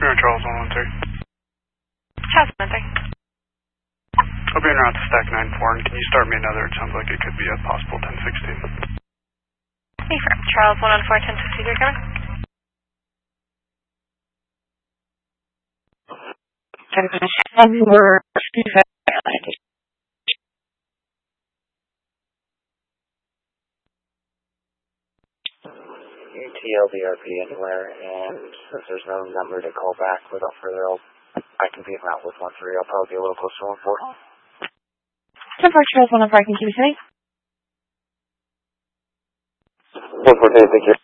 You're on Charles 113. Charles 113. I'll be en route to stack 94, and can you start me another? It sounds like it could be a possible 1016. Affirm. Charles 114, 1063 coming. 10 we're TLDRP anywhere, and since there's no number to call back without further, I can be en route with 13. I'll probably be a little closer to 14. 10 Charles 114, can you say? 114, thank you.